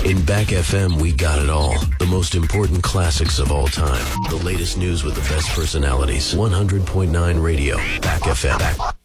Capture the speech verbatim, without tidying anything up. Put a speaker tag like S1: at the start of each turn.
S1: In Back F M, we got it all. The most important classics of all time. The latest news with the best personalities. one hundred point nine Radio. Back F M. Back.